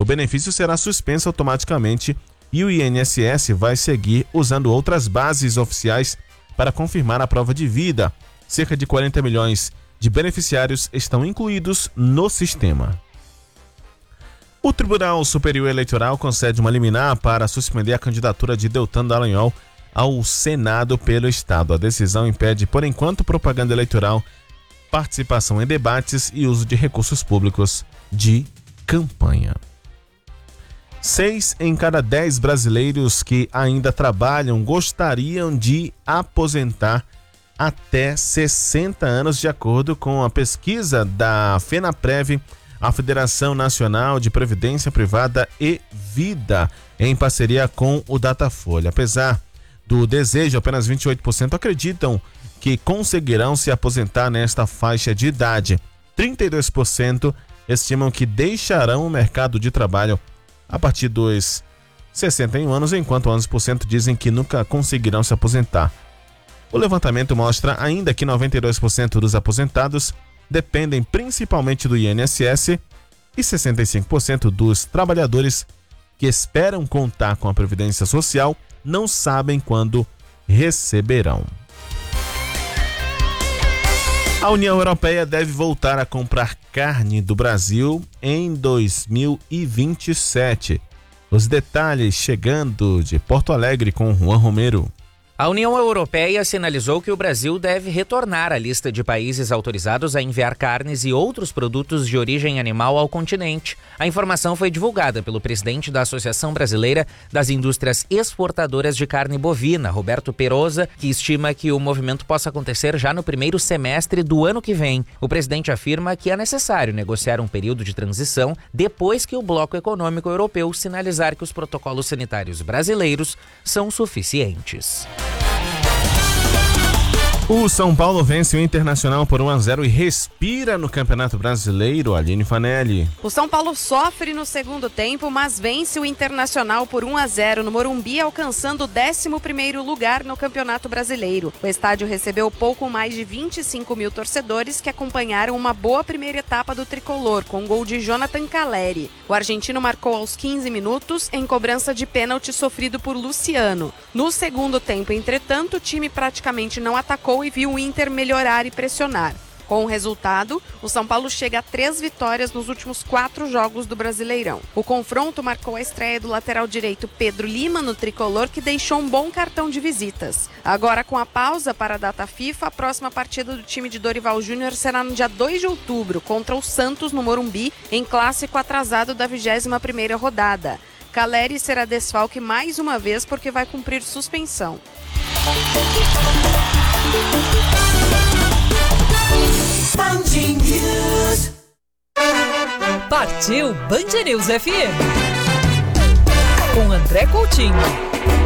benefício será suspenso automaticamente e o INSS vai seguir usando outras bases oficiais para confirmar a prova de vida. Cerca de 40 milhões de beneficiários estão incluídos no sistema. O Tribunal Superior Eleitoral concede uma liminar para suspender a candidatura de Deltan Dallagnol ao Senado pelo Estado. A decisão impede, por enquanto, propaganda eleitoral, participação em debates e uso de recursos públicos de campanha. 6 em cada 10 brasileiros que ainda trabalham gostariam de aposentar até 60 anos, de acordo com a pesquisa da FENAPREV, a Federação Nacional de Previdência Privada e Vida, em parceria com o Datafolha. Apesar do desejo, apenas 28% acreditam que conseguirão se aposentar nesta faixa de idade. 32% estimam que deixarão o mercado de trabalho a partir dos 61 anos, enquanto 11% dizem que nunca conseguirão se aposentar. O levantamento mostra ainda que 92% dos aposentados dependem principalmente do INSS e 65% dos trabalhadores que esperam contar com a Previdência Social não sabem quando receberão. A União Europeia deve voltar a comprar carne do Brasil em 2027. Os detalhes chegando de Porto Alegre com Juan Romero. A União Europeia sinalizou que o Brasil deve retornar à lista de países autorizados a enviar carnes e outros produtos de origem animal ao continente. A informação foi divulgada pelo presidente da Associação Brasileira das Indústrias Exportadoras de Carne Bovina, Roberto Perosa, que estima que o movimento possa acontecer já no primeiro semestre do ano que vem. O presidente afirma que é necessário negociar um período de transição depois que o Bloco Econômico Europeu sinalizar que os protocolos sanitários brasileiros são suficientes. O São Paulo vence o Internacional por 1-0 e respira no Campeonato Brasileiro. Aline Fanelli. O São Paulo sofre no segundo tempo, mas vence o Internacional por 1-0 no Morumbi, alcançando o 11º lugar no Campeonato Brasileiro. O estádio recebeu pouco mais de 25 mil torcedores que acompanharam uma boa primeira etapa do tricolor, com gol de Jonathan Calleri. O argentino marcou aos 15 minutos em cobrança de pênalti sofrido por Luciano. No segundo tempo, entretanto, o time praticamente não atacou e viu o Inter melhorar e pressionar. Com o resultado, o São Paulo chega a 3 vitórias nos últimos 4 jogos do Brasileirão. O confronto marcou a estreia do lateral direito Pedro Lima no tricolor, que deixou um bom cartão de visitas. Agora, com a pausa para a data FIFA, a próxima partida do time de Dorival Júnior será no dia 2 de outubro, contra o Santos no Morumbi, em clássico atrasado da 21ª rodada. Calleri será desfalque mais uma vez porque vai cumprir suspensão. Partiu Band News FM com André Coutinho.